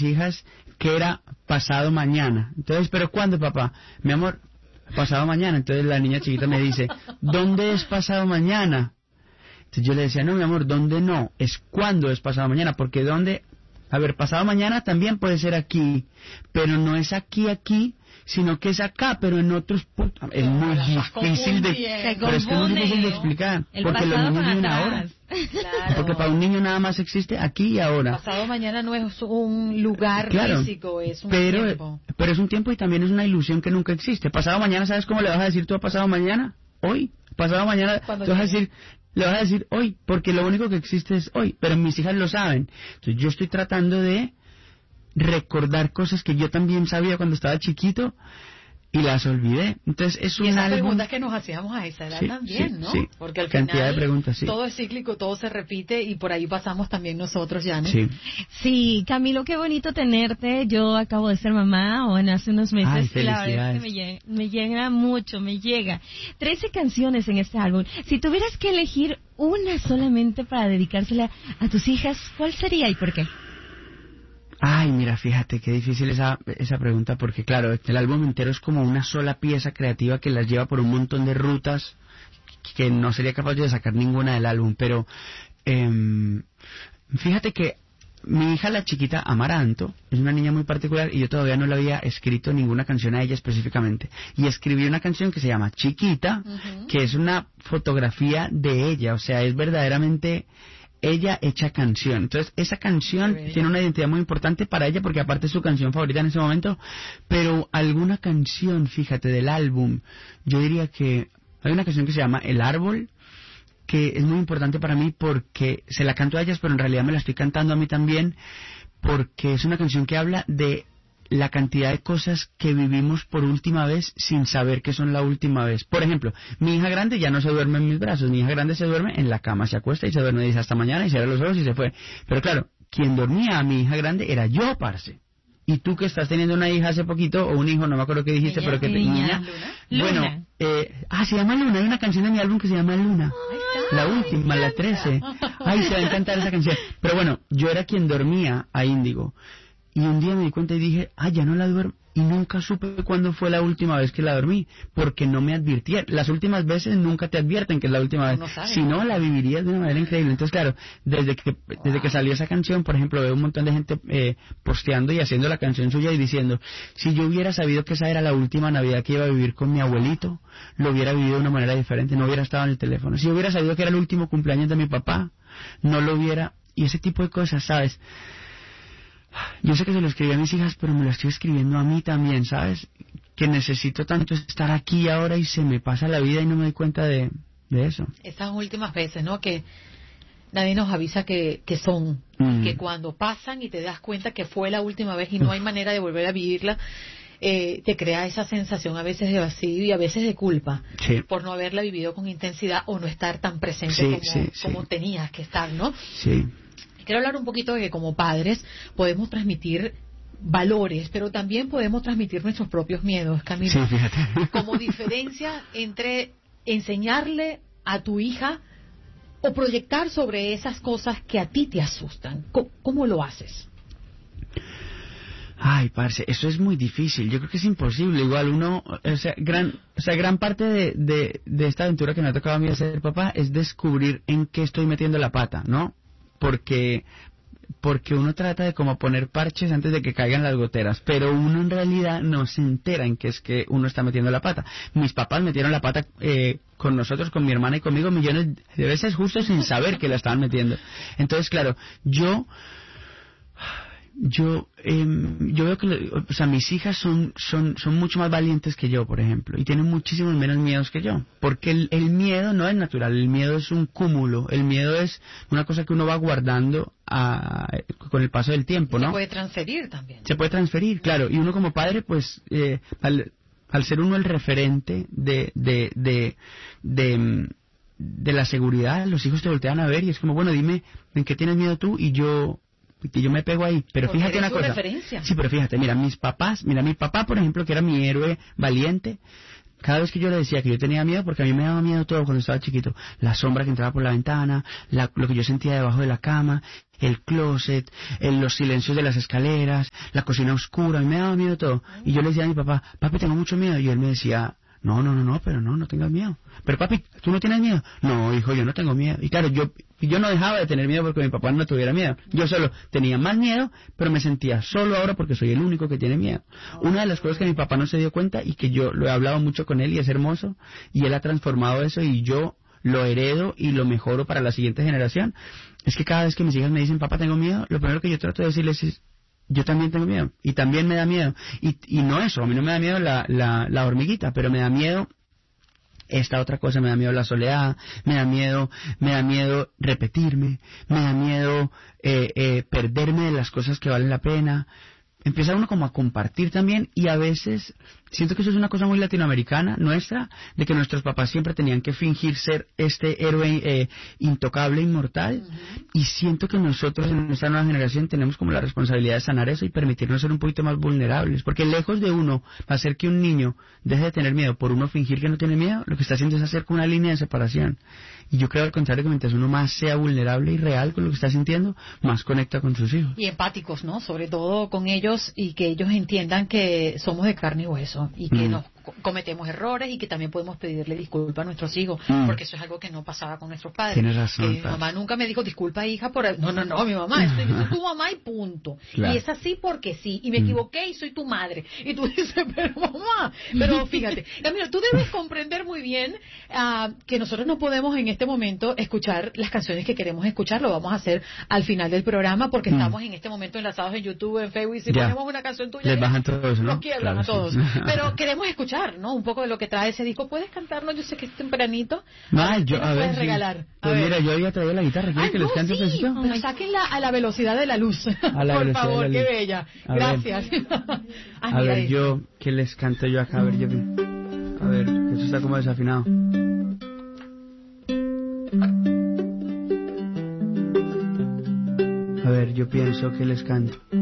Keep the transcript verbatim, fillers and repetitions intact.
mis hijas que era pasado mañana. Entonces, ¿pero cuándo, papá? Mi amor, pasado mañana. Entonces la niña chiquita me dice, ¿dónde es pasado mañana? Entonces yo le decía, no, mi amor, ¿dónde no? Es cuándo es pasado mañana, porque ¿dónde? A ver, pasado mañana también puede ser aquí, pero no es aquí, aquí, sino que es acá, pero en otros puntos. Es muy difícil de, pero es que es muy difícil de explicar, el porque los niños viven ahora. Claro. Porque para un niño nada más existe aquí y ahora. Pasado mañana no es un lugar claro, físico, es un pero, tiempo. Pero es un tiempo y también es una ilusión que nunca existe. Pasado mañana, ¿sabes cómo le vas a decir tú a pasado mañana? Hoy. Pasado mañana, Cuando tú vas a llegue. decir, le vas a decir hoy, porque lo único que existe es hoy. Pero mis hijas lo saben. Entonces yo estoy tratando de recordar cosas que yo también sabía cuando estaba chiquito y las olvidé. Entonces es un y esas álbum... preguntas que nos hacíamos a esa edad sí, también, sí, ¿no? sí. Porque al Cantidad final de preguntas, sí. todo es cíclico, todo se repite y por ahí pasamos también nosotros, ya, ¿no? Sí. Sí, Camilo, qué bonito tenerte. Yo acabo de ser mamá, bueno, hace unos meses. Ay, y la verdad es que felicidades. me llega, me llega mucho, me llega. Trece canciones en este álbum. Si tuvieras que elegir una solamente para dedicársela a tus hijas, ¿cuál sería y por qué? Ay, mira, fíjate qué difícil esa, esa pregunta, porque claro, el álbum entero es como una sola pieza creativa que las lleva por un montón de rutas que no sería capaz de sacar ninguna del álbum, pero eh, fíjate que mi hija, la chiquita Amaranto, es una niña muy particular y yo todavía no le había escrito ninguna canción a ella específicamente. Y escribí una canción que se llama Chiquita, uh-huh. que es una fotografía de ella, o sea, es verdaderamente ella hecha canción. Entonces, esa canción tiene una identidad muy importante para ella porque aparte es su canción favorita en ese momento, pero alguna canción, fíjate, del álbum, yo diría que hay una canción que se llama El Árbol, que es muy importante para mí porque se la canto a ellas, pero en realidad me la estoy cantando a mí también, porque es una canción que habla de la cantidad de cosas que vivimos por última vez sin saber que son la última vez. Por ejemplo, mi hija grande ya no se duerme en mis brazos, mi hija grande se duerme en la cama, se acuesta y se duerme y dice hasta mañana y cierra los ojos y se fue. Pero claro, quien dormía a mi hija grande era yo, parce. Y tú que estás teniendo una hija hace poquito, o un hijo, no me acuerdo qué dijiste, Niña, pero que te, niña. niña. Luna. Bueno, eh, ah, se llama Luna, hay una canción de mi álbum que se llama Luna. La última, la trece. Ay, se va a encantar esa canción. Pero bueno, yo era quien dormía a Índigo. Y un día me di cuenta y dije, ah, ya no la duermo. Y nunca supe cuándo fue la última vez que la dormí, porque no me advirtieron. Las últimas veces nunca te advierten que es la última vez. No sabes, si no, la vivirías de una manera increíble. Entonces, claro, desde que wow. desde que salió esa canción, por ejemplo, veo un montón de gente eh, posteando y haciendo la canción suya y diciendo, si yo hubiera sabido que esa era la última Navidad que iba a vivir con mi abuelito, lo hubiera vivido de una manera diferente, no hubiera estado en el teléfono. Si hubiera sabido que era el último cumpleaños de mi papá, no lo hubiera... Y ese tipo de cosas, ¿sabes? Yo sé que se lo escribí a mis hijas, pero me lo estoy escribiendo a mí también, ¿sabes? Que necesito tanto estar aquí ahora y se me pasa la vida y no me doy cuenta de, de eso. Esas últimas veces, ¿no? Que nadie nos avisa que, que son, mm. que cuando pasan y te das cuenta que fue la última vez y no hay manera de volver a vivirla, eh, te crea esa sensación a veces de vacío y a veces de culpa sí. por no haberla vivido con intensidad o no estar tan presente sí, como, sí, como sí. tenías que estar, ¿no? Sí. Quiero hablar un poquito de que como padres podemos transmitir valores, pero también podemos transmitir nuestros propios miedos, Camilo. Sí, fíjate. Como diferencia entre enseñarle a tu hija o proyectar sobre esas cosas que a ti te asustan. ¿Cómo, cómo lo haces? Ay, parce, eso es muy difícil. Yo creo que es imposible. Igual uno, o sea, gran, o sea, gran parte de, de, de esta aventura que me ha tocado a mí hacer, papá, es descubrir en qué estoy metiendo la pata, ¿no? Porque porque uno trata de como poner parches antes de que caigan las goteras, pero uno en realidad no se entera en qué es que uno está metiendo la pata. Mis papás metieron la pata eh, con nosotros, con mi hermana y conmigo millones de veces justo sin saber que la estaban metiendo. Entonces, claro, yo yo eh, yo veo que, o sea, mis hijas son son son mucho más valientes que yo, por ejemplo, y tienen muchísimos menos miedos que yo, porque el, el miedo no es natural, el miedo es un cúmulo, el miedo es una cosa que uno va guardando a, con el paso del tiempo, ¿no? Se puede transferir también. Se puede transferir, claro, y uno como padre, pues, eh, al, al ser uno el referente de de de, de de la seguridad, los hijos te voltean a ver y es como, bueno, dime en qué tienes miedo tú y yo y yo me pego ahí, pero porque fíjate una cosa. Referencia. Sí, pero fíjate, mira, mis papás, mira, mi papá, por ejemplo, que era mi héroe valiente, cada vez que yo le decía que yo tenía miedo, porque a mí me daba miedo todo cuando estaba chiquito, la sombra que entraba por la ventana, la, lo que yo sentía debajo de la cama, el closet, el, los silencios de las escaleras, la cocina oscura, a mí me daba miedo todo. Y yo le decía a mi papá, papi, tengo mucho miedo, y él me decía, no, no, no, no, pero no, no tengas miedo. Pero papi, ¿tú no tienes miedo? No, hijo, yo no tengo miedo. Y claro, yo yo no dejaba de tener miedo porque mi papá no tuviera miedo. Yo solo tenía más miedo, pero me sentía solo ahora porque soy el único que tiene miedo. Una de las cosas que mi papá no se dio cuenta y que yo lo he hablado mucho con él y es hermoso, y él ha transformado eso y yo lo heredo y lo mejoro para la siguiente generación, es que cada vez que mis hijas me dicen, papá, tengo miedo, lo primero que yo trato de decirles es, yo también tengo miedo, y también me da miedo, y, y no eso, a mí no me da miedo la, la, la hormiguita, pero me da miedo esta otra cosa, me da miedo la soledad, me da miedo, me da miedo repetirme, me da miedo eh, eh, perderme de las cosas que valen la pena. Empieza uno como a compartir también, y a veces siento que eso es una cosa muy latinoamericana nuestra, de que nuestros papás siempre tenían que fingir ser este héroe eh, intocable, inmortal, uh-huh. Y siento que nosotros en esta nueva generación tenemos como la responsabilidad de sanar eso y permitirnos ser un poquito más vulnerables, porque lejos de uno hacer que un niño deje de tener miedo por uno fingir que no tiene miedo, lo que está haciendo es hacer con una línea de separación. Y yo creo al contrario, que mientras uno más sea vulnerable y real con lo que está sintiendo, más conecta con sus hijos. Y empáticos, ¿no? Sobre todo con ellos, y que ellos entiendan que somos de carne y hueso y que mm. nos cometemos errores y que también podemos pedirle disculpas a nuestros hijos, mm. porque eso es algo que no pasaba con nuestros padres. Tienes razón. Que mi mamá nunca me dijo, disculpa, hija, por... El... No, no, no, mi mamá, es, es tu mamá y punto. Claro. Y es así porque sí, y me mm. equivoqué y soy tu madre. Y tú dices, pero mamá, pero fíjate, Camilo, tú debes comprender muy bien uh, que nosotros no podemos en este momento escuchar las canciones que queremos escuchar, lo vamos a hacer al final del programa, porque mm. estamos en este momento enlazados en YouTube, en Facebook, y si ya. ponemos una canción tuya, les bajan todos, ¿no? Nos quiebran claro, a todos. Sí. Pero queremos escuchar, ¿no? Un poco de lo que trae ese disco. ¿Puedes cantarnos? Yo sé que es tempranito. No, yo, ¿Qué a nos ver, puedes sí. regalar? Pues ver. mira, yo había traído la guitarra. ¿Quieres que no, les cante sí, un pedacito? Pero sáquenla a la velocidad de la luz. A la Por favor, qué bella. A Gracias. Ay, a ver, eso. Yo, ¿qué les canto yo acá? A ver, yo... A ver, eso está como desafinado. A ver, yo pienso que les canto.